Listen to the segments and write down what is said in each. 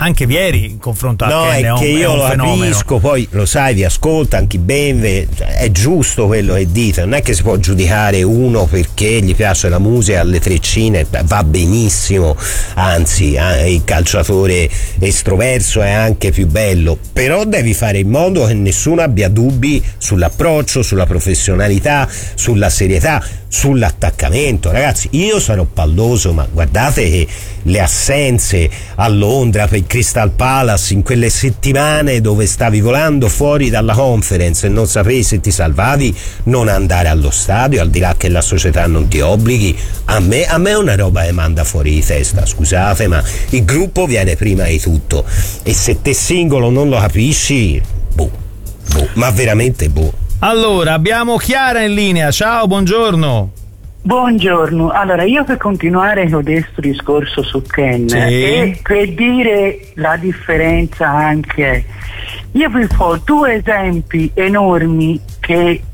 anche Vieri in confronto a no, Ken è che io lo capisco, poi lo sai, vi ascolta anche Benve, è giusto quello che dite, non è che si può giudicare uno perché gli piace la musica alle treccine, va benissimo, anzi il calciatore estroverso è anche più bello, però devi fare in modo che nessuno abbia dubbi sull'approccio, sulla professionalità, sulla serietà, sull'attaccamento. Ragazzi, io sarò palloso, ma guardate che le assenze a Londra per il Crystal Palace in quelle settimane dove stavi volando fuori dalla conference e non sapevi se ti salvavi, non andare allo stadio, al di là che la società non ti obblighi, a me è una roba che manda fuori di testa, scusate, ma il gruppo viene prima di tutto, e se te singolo non lo capisci, ma veramente Allora, abbiamo Chiara in linea. Ciao, buongiorno. Buongiorno. Allora, io per continuare con questo discorso su Ken e per dire la differenza anche, io vi ho due esempi enormi che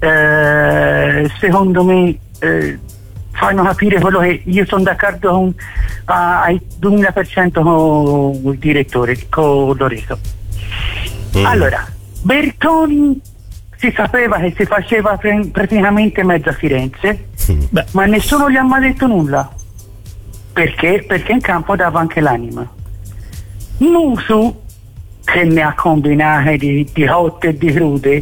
secondo me fanno capire quello che io sono d'accordo con al 2000% con il direttore, con Loreto. Allora, Bertoni si sapeva che si faceva praticamente mezza Firenze, ma nessuno gli ha mai detto nulla. Perché? Perché in campo dava anche l'anima. Musu, che ne ha combinate di cotte e di crude,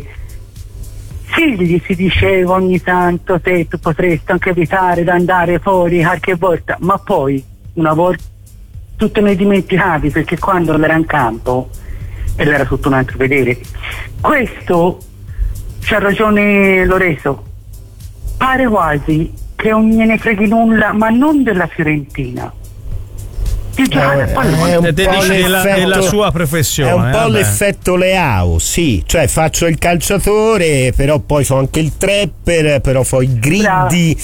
sì, gli si diceva ogni tanto se tu potresti anche evitare di andare fuori qualche volta, ma poi una volta tutte ne dimenticavi, perché quando era in campo era tutto un altro vedere. Questo c'ha ragione Loreto, pare quasi che non gliene freghi nulla, ma non della Fiorentina, di giocare a pallone. Della sua professione. È un po' l'effetto Leao, sì, cioè faccio il calciatore, però poi fa anche il trapper, però fa i griddi.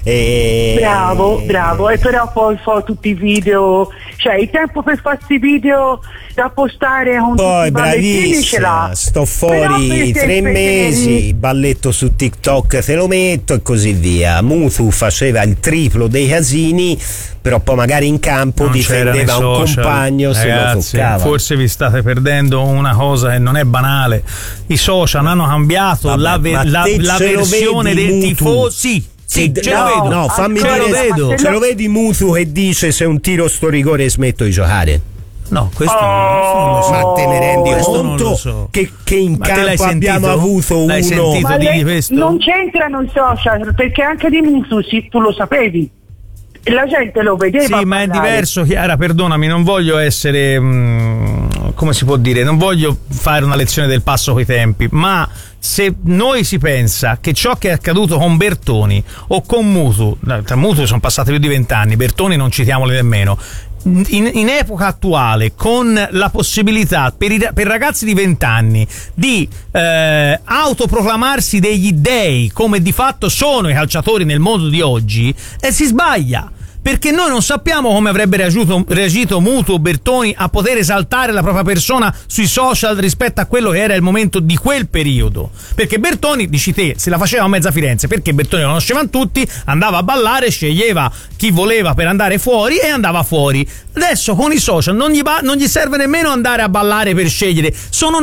Bravo, e però poi fa tutti i video, cioè il tempo per farsi video da postare con poi ballettini ce l'ha. Sto fuori 3 mesi, balletto su TikTok te lo metto e così via. Mutu faceva il triplo dei casini, però poi magari in campo non difendeva un compagno. Ragazzi, se lo toccava. Forse vi state perdendo una cosa che non è banale. I social hanno cambiato la versione dei tifosi. Sì, no, fammi dire, ce lo vedi Mutu che dice se un tiro sto rigore smetto di giocare? No, questo non lo so. Ma te ne rendi conto non lo so. che in ma campo abbiamo avuto l'hai uno? sentito Ma di questo? Non c'entrano i social, perché anche di Mutu tu lo sapevi, la gente lo vedeva. Sì, ma è diverso, Chiara, perdonami, non voglio essere come si può dire, non voglio fare una lezione del passo coi tempi, ma se noi si pensa che ciò che è accaduto con Bertoni o con Mutu, tra Mutu sono passati più di 20 anni, Bertoni non citiamoli nemmeno, in epoca attuale, con la possibilità per ragazzi di 20 anni di autoproclamarsi degli dei, come di fatto sono i calciatori nel mondo di oggi, si sbaglia. Perché noi non sappiamo come avrebbe reagito Mutu o Bertoni a poter esaltare la propria persona sui social rispetto a quello che era il momento di quel periodo. Perché Bertoni, dici te, se la faceva a mezza Firenze, perché Bertoni lo conoscevano tutti, andava a ballare, sceglieva chi voleva per andare fuori e andava fuori. Adesso con i social non gli serve nemmeno andare a ballare per scegliere, sono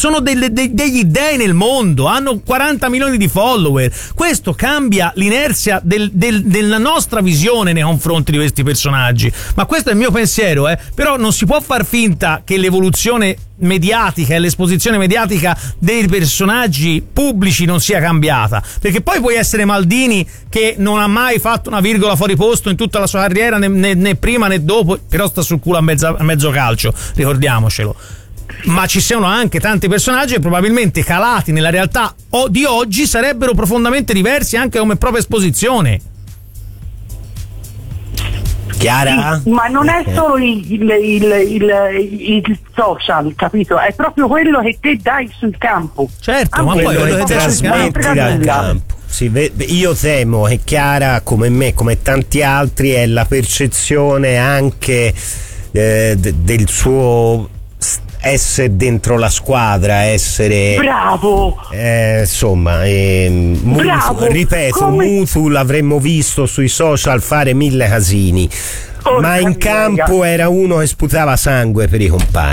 degli dei nel mondo, hanno 40 milioni di follower. Questo cambia l'inerzia della nostra visione nei confronti di questi personaggi, ma questo è il mio pensiero, però non si può far finta che l'evoluzione mediatica e l'esposizione mediatica dei personaggi pubblici non sia cambiata, perché poi puoi essere Maldini che non ha mai fatto una virgola fuori posto in tutta la sua carriera, né prima né dopo, però sta sul culo a mezzo calcio, ricordiamocelo. Ma ci sono anche tanti personaggi che probabilmente calati nella realtà di oggi sarebbero profondamente diversi anche come propria esposizione. Chiara? Sì, ma non è solo il social, capito? È proprio quello che te dai sul campo. Certo, ma quello poi che trasmetti dal campo. Io temo che Chiara, come me, come tanti altri, è la percezione anche del suo essere dentro la squadra, essere bravo, insomma, bravo. Ripeto, Mutu l'avremmo visto sui social fare 1000 casini, ma in campo era uno che sputava sangue per i compagni.